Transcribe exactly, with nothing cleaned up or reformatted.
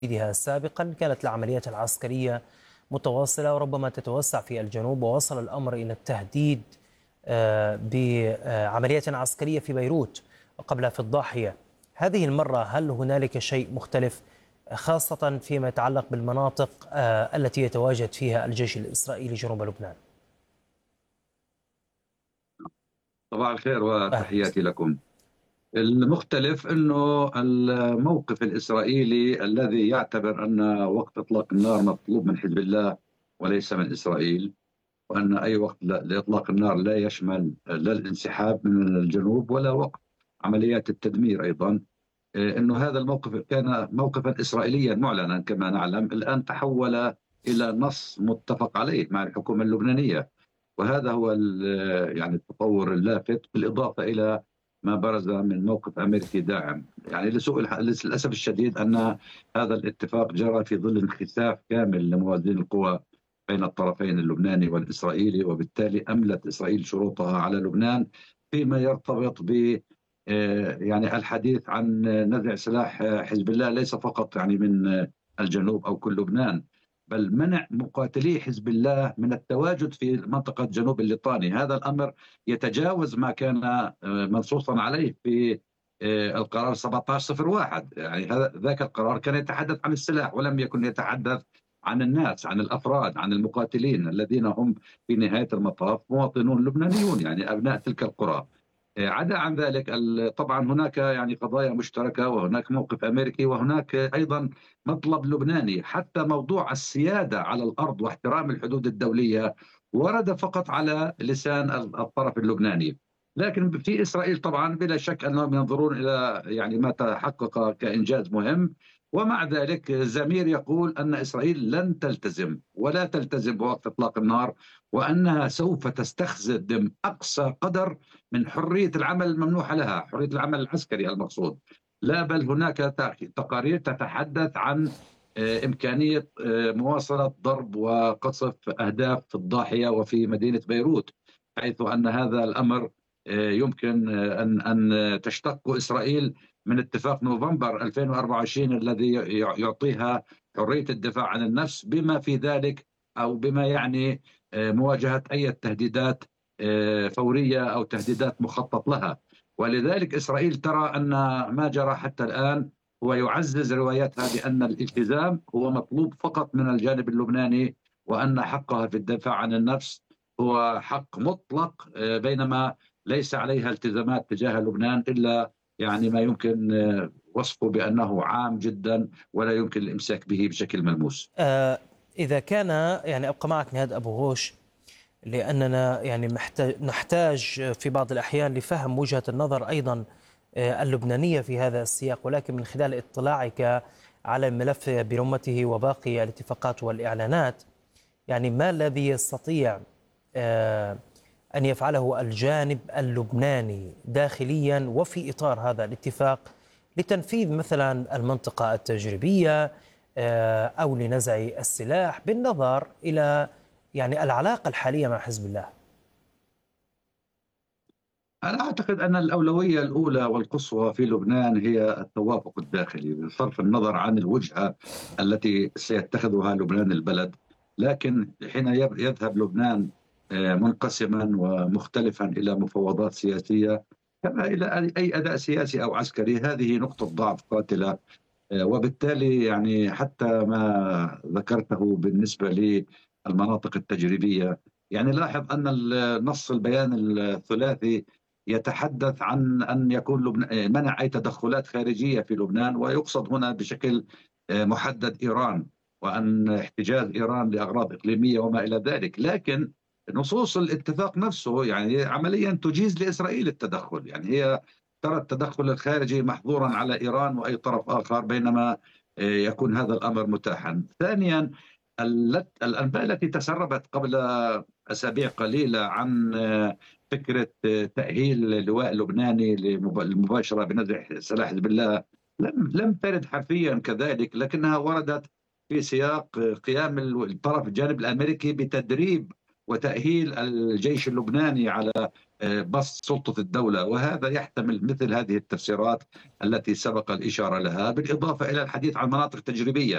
تقليدها سابقا كانت العمليات العسكرية متواصلة وربما تتوسع في الجنوب، ووصل الأمر إلى التهديد آه، بعملية عسكرية في بيروت وقبلها في الضاحية. هذه المرة هل هنالك شيء مختلف، خاصة فيما يتعلق بالمناطق آه، التي يتواجد فيها الجيش الإسرائيلي جنوب لبنان؟ صباح الخير أهلا وتحياتي وسهلا. لكم. المختلف أنه الموقف الإسرائيلي الذي يعتبر أن وقت إطلاق النار مطلوب من حزب الله وليس من إسرائيل، وأن أي وقت ل- لإطلاق النار لا يشمل لا الانسحاب من الجنوب ولا وقت عمليات التدمير أيضا. إيه، أنه هذا الموقف كان موقفا إسرائيليا معلنا كما نعلم، الآن تحول إلى نص متفق عليه مع الحكومة اللبنانية. وهذا هو ال- يعني التطور اللافت، بالإضافة إلى ما برز من موقف أمريكي داعم. يعني لسوء الح... للأسف الشديد أن هذا الاتفاق جرى في ظل انخساف كامل لموازين القوى بين الطرفين اللبناني والإسرائيلي، وبالتالي أملت إسرائيل شروطها على لبنان فيما يرتبط ب آه، يعني الحديث عن نزع سلاح حزب الله، ليس فقط يعني من الجنوب أو كل لبنان، بل منع مقاتلي حزب الله من التواجد في منطقة جنوب الليطاني. هذا الأمر يتجاوز ما كان آه، منصوصا عليه في آه، القرار سبعة عشر صفر واحد. يعني هذا ذاك القرار كان يتحدث عن السلاح ولم يكن يتحدث عن الناس، عن الأفراد، عن المقاتلين الذين هم في نهاية المطاف مواطنون لبنانيون، يعني أبناء تلك القرى. عدا عن ذلك طبعا هناك يعني قضايا مشتركة، وهناك موقف أمريكي، وهناك أيضا مطلب لبناني. حتى موضوع السيادة على الأرض واحترام الحدود الدولية ورد فقط على لسان الطرف اللبناني. لكن في إسرائيل طبعا بلا شك أنهم ينظرون إلى يعني ما تحقق كإنجاز مهم، ومع ذلك زمير يقول أن إسرائيل لن تلتزم ولا تلتزم بوقف إطلاق النار، وأنها سوف تستخدم أقصى قدر من حرية العمل الممنوحة لها، حرية العمل العسكري المقصود. لا، بل هناك تقارير تتحدث عن آه، إمكانية آه، مواصلة ضرب وقصف أهداف في الضاحية وفي مدينة بيروت، حيث أن هذا الأمر آه، يمكن آه، أن أن تشتق إسرائيل من اتفاق نوفمبر ألفين وأربعة وعشرين الذي يعطيها حرية الدفاع عن النفس، بما في ذلك أو بما يعني آه، مواجهة أي تهديدات آه، فورية أو تهديدات مخطط لها. ولذلك إسرائيل ترى أن ما جرى حتى الآن هو يعزز روايتها بأن الالتزام هو مطلوب فقط من الجانب اللبناني، وأن حقها في الدفاع عن النفس هو حق مطلق، آه، بينما ليس عليها التزامات تجاه لبنان إلا يعني ما يمكن آه، وصفه بأنه عام جدا ولا يمكن الإمساك به بشكل ملموس. آه، إذا كان يعني أبقى معك نهاد أبو غوش، لأننا يعني محتاج نحتاج في بعض الأحيان لفهم وجهة النظر أيضا آه، اللبنانية في هذا السياق، ولكن من خلال اطلاعك على الملف برمته وباقي الاتفاقات والإعلانات، يعني ما الذي يستطيع آه، أن يفعله الجانب اللبناني داخليا وفي إطار هذا الاتفاق لتنفيذ مثلا المنطقة التجريبية آه، أو لنزع السلاح، بالنظر إلى يعني العلاقة الحالية مع حزب الله؟ أنا أعتقد أن الأولوية الأولى والقصوى في لبنان هي التوافق الداخلي بصرف النظر عن الوجهة التي سيتخذها لبنان البلد. لكن حين يذهب لبنان آه، منقسما ومختلفا إلى مفاوضات سياسية كما إلى أي أداء سياسي أو عسكري، هذه نقطة ضعف قاتلة. آه، وبالتالي يعني حتى ما ذكرته بالنسبة للمناطق التجريبية، يعني لاحظ أن نص البيان الثلاثي يتحدث عن أن يكون لبنان منع أي تدخلات خارجية في لبنان، ويقصد هنا بشكل آه، محدد إيران، وأن احتجاز إيران لأغراض إقليمية وما إلى ذلك. لكن نصوص الاتفاق نفسه يعني عمليا تجيز لإسرائيل التدخل، يعني هي ترى التدخل الخارجي محظورا على إيران وأي طرف آخر، بينما آه، يكون هذا الأمر متاحا. ثانيا، الأنباء التي تسربت قبل أسابيع قليلة عن آه، فكرة آه، تأهيل لواء لبناني للمباشرة بنزع سلاح حزب الله لم لم ترد حرفيا كذلك، لكنها وردت في سياق آه، قيام الطرف الجانب الأمريكي بتدريب وتأهيل الجيش اللبناني على بسط سلطة الدولة. وهذا يحتمل مثل هذه التفسيرات التي سبق الإشارة لها، بالإضافة إلى الحديث عن مناطق تجريبية.